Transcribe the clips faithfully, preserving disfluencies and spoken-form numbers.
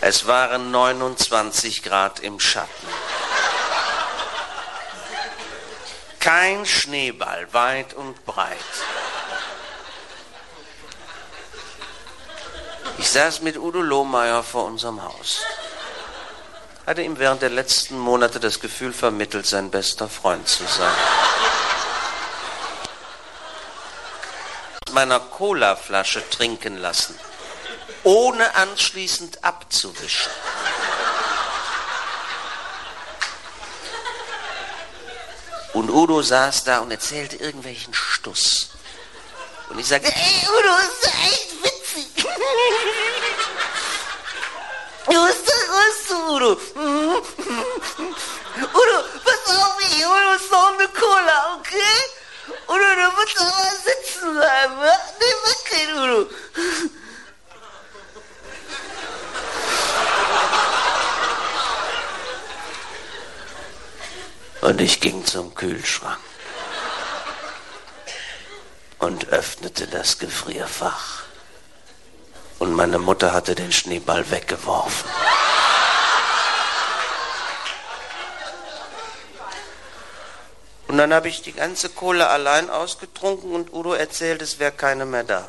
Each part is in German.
Es waren neunundzwanzig Grad im Schatten. Kein Schneeball, weit und breit. Ich saß mit Udo Lohmeier vor unserem Haus. Hatte ihm während der letzten Monate das Gefühl vermittelt, sein bester Freund zu sein. Aus meiner Colaflasche trinken lassen, ohne anschließend abzuwischen. Und Udo saß da und erzählte irgendwelchen Stuss. Und ich sagte, ey Udo, ist ja echt witzig. Was ist du, Udo? Udo, pass auf, ich hol uns noch eine Cola, okay? Udo, du musst aber sitzen bleiben, ja? Nee, mach kein Udo. Und ich ging zum Kühlschrank und öffnete das Gefrierfach. Und meine Mutter hatte den Schneeball weggeworfen. Und dann habe ich die ganze Cola allein ausgetrunken und Udo erzählt, es wäre keine mehr da.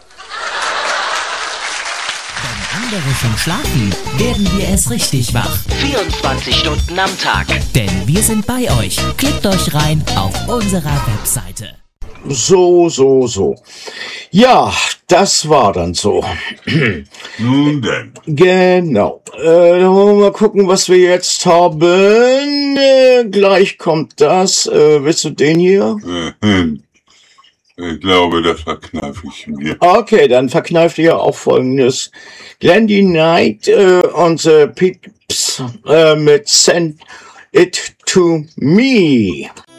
Wenn andere schon schlafen, werden wir erst richtig wach. vierundzwanzig Stunden am Tag. Denn wir sind bei euch. Klickt euch rein auf unserer Webseite. So, so, so. Ja, das war dann so. Nun denn. Genau. Äh, dann wollen wir mal gucken, was wir jetzt haben. Äh, gleich kommt das. Äh, willst du den hier? Ich glaube, das verkneife ich mir. Okay, dann verkneift ihr auch folgendes. Glendy Knight äh, und The Pips äh, mit Send It To Me.